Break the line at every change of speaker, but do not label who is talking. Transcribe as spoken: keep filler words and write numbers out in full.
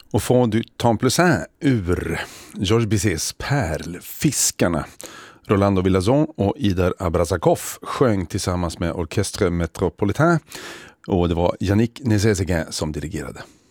Och Fond du Templesin ur Georges Bizets Pärl, Fiskarna. Rolando Villazon och Idar Abrazakov sjöng tillsammans med Orchestre Metropolitain och det var Yannick Nézet-Séguin som dirigerade.